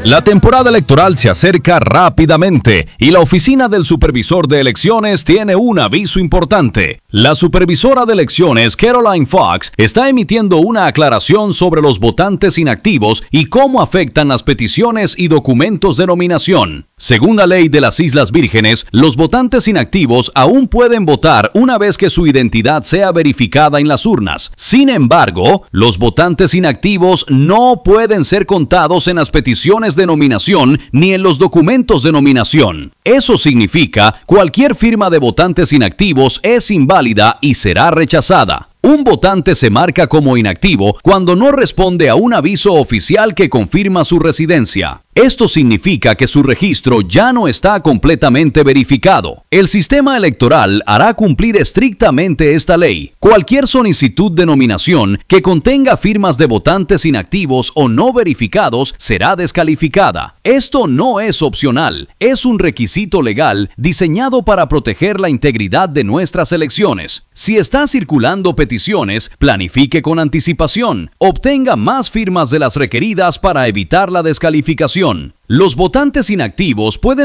La temporada electoral se acerca rápidamente y la Oficina del Supervisor de Elecciones tiene un aviso importante. La supervisora de elecciones, Caroline Fox, está emitiendo una aclaración sobre los votantes inactivos y cómo afectan las peticiones y documentos de nominación. Según la ley de las Islas Vírgenes, los votantes inactivos aún pueden votar una vez que su identidad sea verificada en las urnas. Sin embargo, los votantes inactivos no pueden ser contados en las peticiones de nominación ni en los documentos de nominación. Eso significa cualquier firma de votantes inactivos es inválida y será rechazada. Un votante se marca como inactivo cuando no responde a un aviso oficial que confirma su residencia. Esto significa que su registro ya no está completamente verificado. El sistema electoral hará cumplir estrictamente esta ley. Cualquier solicitud de nominación que contenga firmas de votantes inactivos o no verificados será descalificada. Esto no es opcional, es un requisito legal diseñado para proteger la integridad de nuestras elecciones. Si está circulando peticiones, planifique con anticipación. Obtenga más firmas de las requeridas para evitar la descalificación. Los votantes inactivos pueden